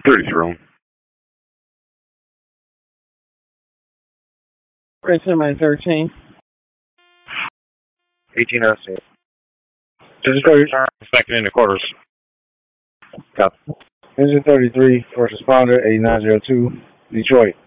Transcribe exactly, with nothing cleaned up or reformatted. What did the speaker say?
thirty-three. Precinct nine thirteen. eighteen oh six. District thirty. Second in the quarters. Copy. District thirty-three. First responder eighty-nine oh two. Detroit.